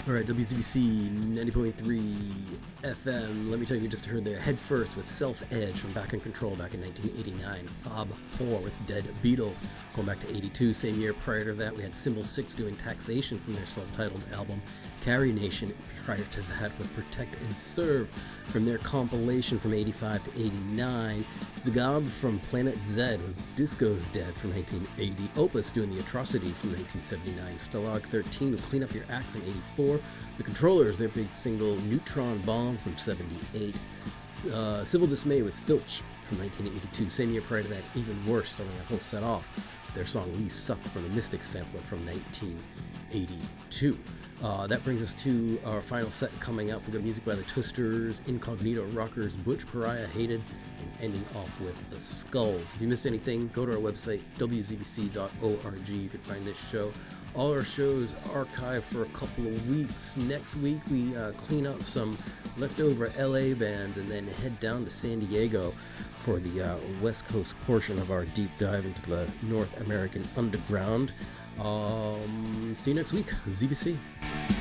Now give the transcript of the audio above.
All right, WCBC 90.3 FM. Let me tell you, we just heard there Head First with Self Edge from Back in Control back in 1989. Fob 4 with Dead Beatles going back to 82. Same year prior to that, we had Symbol 6 doing Taxation from their self-titled album. Carrie Nation prior to that with Protect and Serve from their compilation from 85 to 89. Zagab from Planet Z with Disco's Dead from 1980. Opus doing The Atrocity from 1979. Stalag 13 with Clean Up Your Act from 84. The Controllers, their big single Neutron Bomb from 78. Civil Dismay with Filch from 1982. Same year prior to that, Even Worse, starting that whole set off. Their song We Suck from the Mystic Sampler from 1982. That brings us to our final set coming up. We've got music by the Twisters, Incognito Rockers, Butch Pariah, Hated, and ending off with the Skulls. If you missed anything, go to our website, wzbc.org. You can find this show. All our shows archived for a couple of weeks. Next week, we clean up some leftover LA bands and then head down to San Diego for the West Coast portion of our deep dive into the North American underground. See you next week, ZBC.